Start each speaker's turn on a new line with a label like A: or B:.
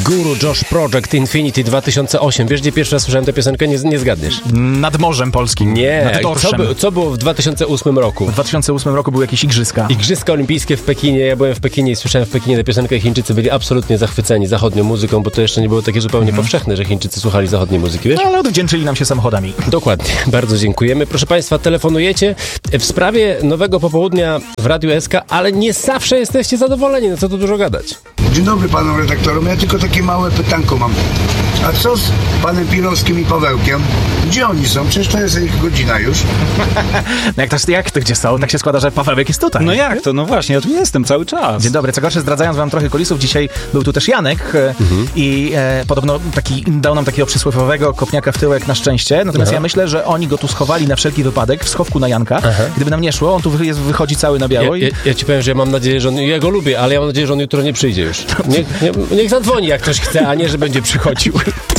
A: Guru Josh Project Infinity 2008. Wiesz, gdzie pierwszy raz słyszałem tę piosenkę? Nie zgadniesz.
B: Nad Morzem Polskim.
A: Nie.
B: Nad Dorszem.
A: Co było w 2008 roku?
B: W 2008 roku były jakieś igrzyska.
A: Igrzyska olimpijskie w Pekinie. Ja byłem w Pekinie i słyszałem w Pekinie tę piosenkę. Chińczycy byli absolutnie zachwyceni zachodnią muzyką, bo to jeszcze nie było takie zupełnie powszechne, że Chińczycy słuchali zachodniej muzyki, wiesz?
B: No, ale odwdzięczyli nam się samochodami.
A: Dokładnie. Bardzo dziękujemy. Proszę Państwa, telefonujecie w sprawie nowego popołudnia w Radiu SK, ale nie zawsze jesteście zadowoleni. No co tu dużo gadać.
C: Dzień dobry panom redaktorom. Ja tylko takie małe pytanko mam. A co z panem Pilowskim i Pawełkiem? Gdzie oni są? Przecież to jest ich godzina już.
B: No jak to gdzie są? Tak się składa, że Pawełek jest tutaj.
D: No jak to? No właśnie, ja tu jestem cały czas.
B: Dzień dobry. Co gorsze, zdradzając wam trochę kulisów, dzisiaj był tu też Janek i podobno dał nam takiego przysłowiowego kopniaka w tyłek na szczęście. Natomiast ja myślę, że oni go tu schowali na wszelki wypadek w schowku na Janka. Gdyby nam nie szło, on tu wychodzi cały na biało.
A: Ja ci powiem, że ja mam nadzieję, że ja go lubię, ale ja mam nadzieję, że on jutro nie przyjdzie już. Niech zadzwoni, jak ktoś chce, a nie, że będzie przychodził.